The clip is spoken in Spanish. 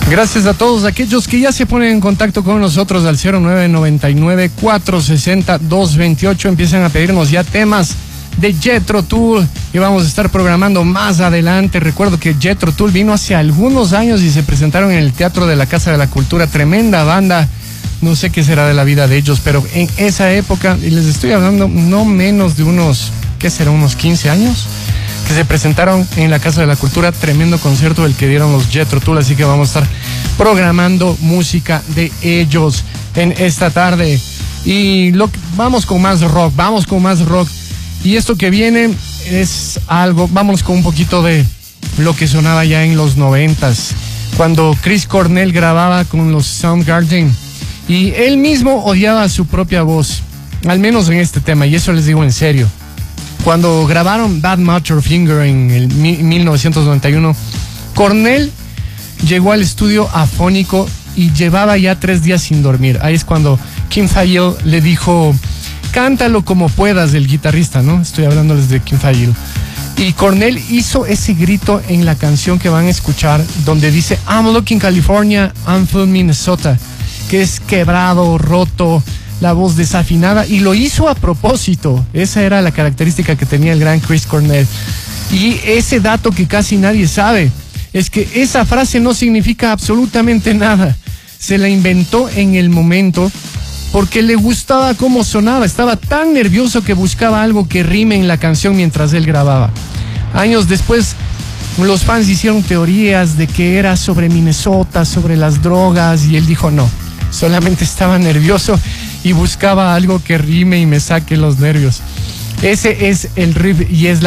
Gracias a todos aquellos que ya se ponen en contacto con nosotros al 0999-460-228. Empiezan a pedirnos ya temas de Jethro Tull que vamos a estar programando más adelante. Recuerdo que Jethro Tull vino hace algunos años y se presentaron en el Teatro de la Casa de la Cultura. Tremenda banda. No sé qué será de la vida de ellos, pero en esa época, y les estoy hablando no menos de unos, ¿qué será? Unos 15 años, que se presentaron en la Casa de la Cultura. Tremendo concierto el que dieron los Jethro Tull, así que vamos a estar programando música de ellos en esta tarde. Y vamos con más rock. Y esto que viene es algo, vamos con un poquito de lo que sonaba ya en los 90s, cuando Chris Cornell grababa con los Soundgarden. Y él mismo odiaba su propia voz, al menos en este tema, y eso les digo en serio. Cuando grabaron Bad Motorfinger en el 1991, Cornell llegó al estudio afónico y llevaba ya 3 días sin dormir. Ahí es cuando Kim Thayil le dijo, cántalo como puedas, el guitarrista, ¿no? Estoy hablándoles de Kim Thayil. Y Cornell hizo ese grito en la canción que van a escuchar, donde dice, I'm looking California, I'm from Minnesota, que es quebrado, roto, la voz desafinada, y lo hizo a propósito. Esa era la característica que tenía el gran Chris Cornell. Y ese dato que casi nadie sabe es que esa frase no significa absolutamente nada. Se la inventó en el momento porque le gustaba cómo sonaba. Estaba tan nervioso que buscaba algo que rime en la canción mientras él grababa. Años después, los fans hicieron teorías de que era sobre Minnesota, sobre las drogas, y él dijo no. Solamente estaba nervioso y buscaba algo que rime y me saque los nervios. Ese es el riff y es la